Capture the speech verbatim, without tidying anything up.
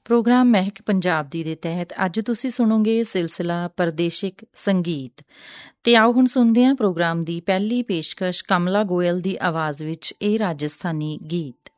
Programme ਮਹਿਕ ਪੰਜਾਬ ਦੀ ਦੇ ਤਹਿਤ ਅੱਜ ਤੁਸੀਂ ਸੁਣੋਗੇ ਸਿਲਸਿਲਾ ਪਰਦੇਸ਼ਿਕ ਸੰਗੀਤ। ਤੇ ਆਓ ਹੁਣ ਸੁਣਦੇ ਹਾਂ ਪ੍ਰੋਗਰਾਮ ਦੀ ਪਹਿਲੀ ਪੇਸ਼ਕਸ਼ ਕਮਲਾ ਗੋਇਲ ਦੀ ਆਵਾਜ਼ ਵਿੱਚ ਇਹ ਰਾਜਸਥਾਨੀ ਗੀਤ।